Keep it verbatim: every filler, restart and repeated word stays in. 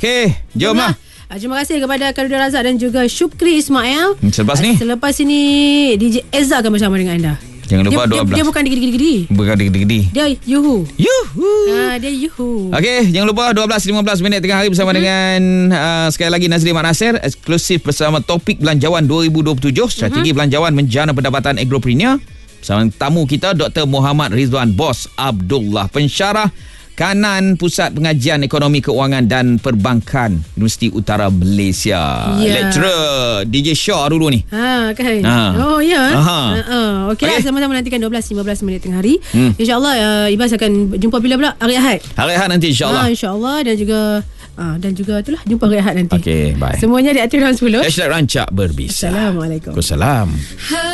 Okey, jomlah. Uh, terima kasih kepada Karudin Razak dan juga Syukri Ismail. Selepas ni? Uh, selepas ini D J Ezza akan bersama dengan anda. Jangan lupa dia, dua belas. Dia, dia bukan digidi-gidi. Bukan digidi-gidi. Dia yuhu. Yuhu. Ah, dia yuhu. Okey, jangan lupa dua belas lima belas minit tengah hari bersama mm-hmm. dengan uh, sekali lagi Nazri Mat Nasir, eksklusif bersama topik Belanjawan dua ribu dua puluh tujuh, strategi mm-hmm. belanjawan menjana pendapatan agropreneur. Bersama tamu kita Doktor Muhammad Rizwan Bos Abdullah, pensyarah kanan Pusat Pengajian Ekonomi Keuangan dan Perbankan Universiti Utara Malaysia. Yeah. Lecturer D J Shaw dulu ni. Ha kan. Ha. Oh ya. Ha. Ha. Okeylah, okay. Sama-sama nantikan dua belas lima belas minit tengah hari. Hmm. Insya-Allah uh, Ibas akan jumpa bila pula hari Ahad. Hari Ahad nanti insya-Allah. Ha, insya-Allah dan juga uh, dan juga itulah jumpa hari Ahad nanti. Okey, bye. Semuanya di Aktif Dalam sepuluh. Hashtag Rancak Berbisa. Assalamualaikum. Waalaikumsalam.